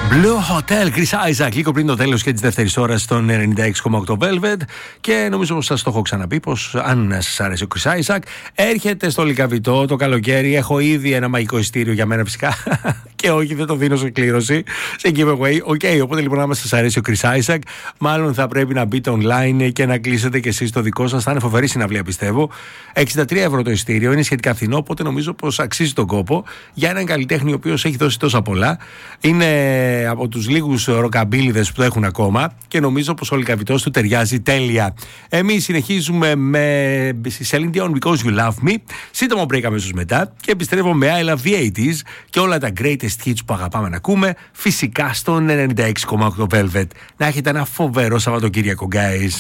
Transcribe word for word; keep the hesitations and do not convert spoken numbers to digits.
Blue Hotel, Chris Isaac, λίγο πριν το τέλος και της δεύτερης ώρας στον ενενήντα έξι κόμμα οκτώ Velvet. Και νομίζω πως σας το έχω ξαναπεί πως αν σας αρέσει ο Chris Isaac, έρχεται στο Λυκαβητό το καλοκαίρι. Έχω ήδη ένα μαγικό ειστήριο για μένα φυσικά. Και όχι, δεν το δίνω σε κλήρωση, σε giveaway. Οκ, okay, οπότε λοιπόν, άμα σας αρέσει ο Chris Isaac, μάλλον θα πρέπει να μπείτε online και να κλείσετε κι εσείς το δικό σας. Θα είναι φοβερή συναυλία, πιστεύω. εξήντα τρία ευρώ το ειστήριο, είναι σχετικά φθηνό, οπότε νομίζω πως αξίζει τον κόπο για έναν καλλιτέχνη ο οποίος έχει δώσει τόσα πολλά. Είναι από τους λίγους ροκαμπίλιδες που το έχουν ακόμα και νομίζω πως ο Λυκαβητός του ταιριάζει τέλεια. Εμείς συνεχίζουμε με Celine Dion, Because You Love Me. Σύντομο break αμέσως μετά και επιστρέφω με I Love the ογδόντα και όλα τα greatest hits που αγαπάμε να ακούμε, φυσικά στον ενενήντα έξι κόμμα οκτώ Velvet. Να έχετε ένα φοβερό Σαββατοκύριακο, guys.